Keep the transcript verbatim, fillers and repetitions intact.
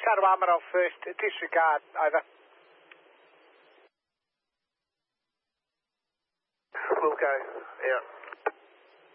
Shadow Amaral first, disregard, over. We'll go, yeah.